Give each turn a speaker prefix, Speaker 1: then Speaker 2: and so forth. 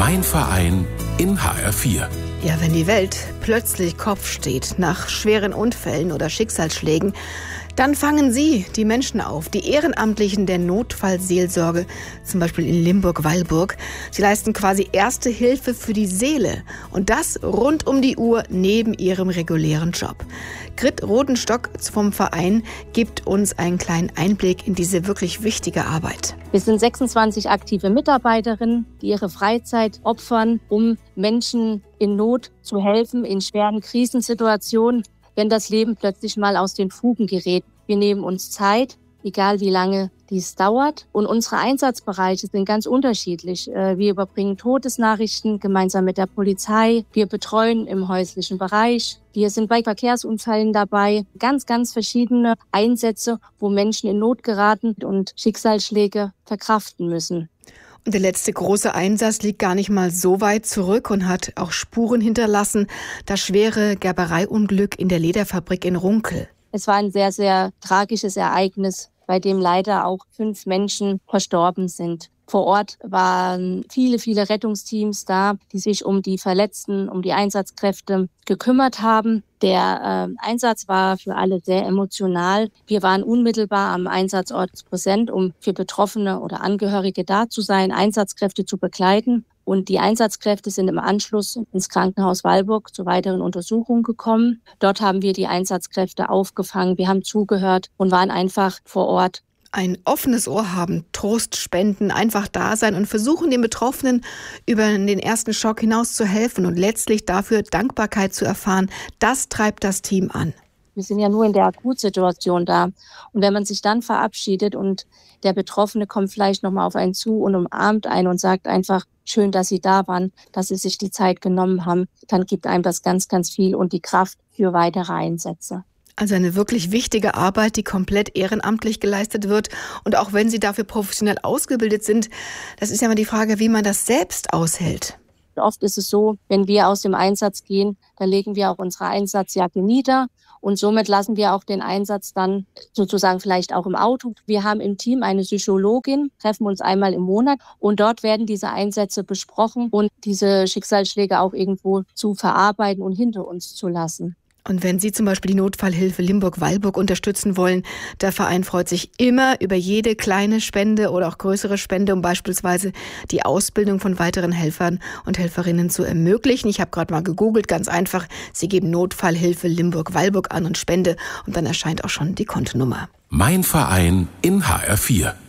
Speaker 1: Mein Verein in HR4.
Speaker 2: Ja, wenn die Welt plötzlich Kopf steht nach schweren Unfällen oder Schicksalsschlägen, dann fangen Sie die Menschen auf, die Ehrenamtlichen der Notfallseelsorge, zum Beispiel in Limburg-Weilburg. Sie leisten quasi erste Hilfe für die Seele und das rund um die Uhr neben ihrem regulären Job. Grit Rodenstock vom Verein gibt uns einen kleinen Einblick in diese wirklich wichtige Arbeit.
Speaker 3: Wir sind 26 aktive Mitarbeiterinnen, die ihre Freizeit opfern, um Menschen in Not zu helfen, in schweren Krisensituationen, wenn das Leben plötzlich mal aus den Fugen gerät. Wir nehmen uns Zeit, egal wie lange dies dauert. Und unsere Einsatzbereiche sind ganz unterschiedlich. Wir überbringen Todesnachrichten gemeinsam mit der Polizei. Wir betreuen im häuslichen Bereich. Wir sind bei Verkehrsunfällen dabei. Ganz, ganz verschiedene Einsätze, wo Menschen in Not geraten und Schicksalsschläge verkraften müssen.
Speaker 2: Und der letzte große Einsatz liegt gar nicht mal so weit zurück und hat auch Spuren hinterlassen. Das schwere Gerbereiunglück in der Lederfabrik in Runkel.
Speaker 3: Es war ein sehr, sehr tragisches Ereignis, bei dem leider auch 5 Menschen verstorben sind. Vor Ort waren viele, viele Rettungsteams da, die sich um die Verletzten, um die Einsatzkräfte gekümmert haben. Der Einsatz war für alle sehr emotional. Wir waren unmittelbar am Einsatzort präsent, um für Betroffene oder Angehörige da zu sein, Einsatzkräfte zu begleiten. Und die Einsatzkräfte sind im Anschluss ins Krankenhaus Weilburg zur weiteren Untersuchung gekommen. Dort haben wir die Einsatzkräfte aufgefangen. Wir haben zugehört und waren einfach vor Ort.
Speaker 2: Ein offenes Ohr haben, Trost spenden, einfach da sein und versuchen, den Betroffenen über den ersten Schock hinaus zu helfen und letztlich dafür Dankbarkeit zu erfahren. Das treibt das Team an.
Speaker 3: Wir sind ja nur in der Akutsituation da. Und wenn man sich dann verabschiedet und der Betroffene kommt vielleicht nochmal auf einen zu und umarmt einen und sagt einfach, schön, dass Sie da waren, dass Sie sich die Zeit genommen haben, dann gibt einem das ganz, ganz viel und die Kraft für weitere Einsätze.
Speaker 2: Also eine wirklich wichtige Arbeit, die komplett ehrenamtlich geleistet wird. Und auch wenn Sie dafür professionell ausgebildet sind, das ist ja immer die Frage, wie man das selbst aushält.
Speaker 3: Oft ist es so, wenn wir aus dem Einsatz gehen, dann legen wir auch unsere Einsatzjacke nieder und somit lassen wir auch den Einsatz dann sozusagen vielleicht auch im Auto. Wir haben im Team eine Psychologin, treffen uns einmal im Monat und dort werden diese Einsätze besprochen und diese Schicksalsschläge auch irgendwo zu verarbeiten und hinter uns zu lassen.
Speaker 2: Und wenn Sie zum Beispiel die Notfallhilfe Limburg-Weilburg unterstützen wollen, der Verein freut sich immer über jede kleine Spende oder auch größere Spende, um beispielsweise die Ausbildung von weiteren Helfern und Helferinnen zu ermöglichen. Ich habe gerade mal gegoogelt, ganz einfach. Sie geben Notfallhilfe Limburg-Weilburg an und Spende und dann erscheint auch schon die Kontonummer.
Speaker 1: Mein Verein in HR4.